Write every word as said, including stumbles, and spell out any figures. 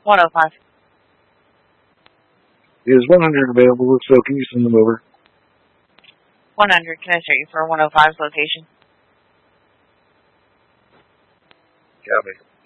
one oh five. Is one hundred available? If so, can you send them over? one hundred, can I start you for one oh five's location? Copy.